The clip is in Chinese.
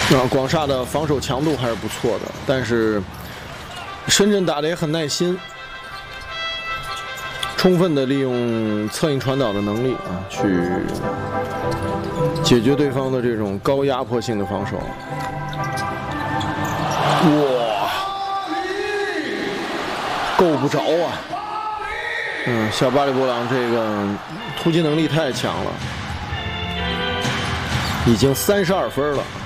广厦的防守强度还是不错的，但是深圳打得也很耐心，充分的利用策应传导的能力啊，去解决对方的这种高压迫性的防守。哇，够不着啊！小巴里布朗这个突击能力太强了，已经32分了。